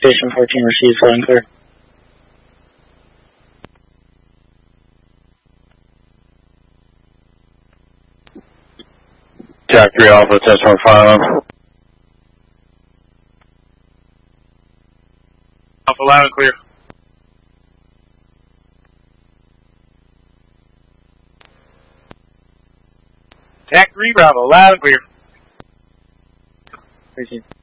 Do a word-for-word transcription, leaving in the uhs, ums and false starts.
Station fourteen received, loud and clear. Jack three Alpha, test one five. Alpha, loud and clear. Jack three Bravo, loud and clear. Received.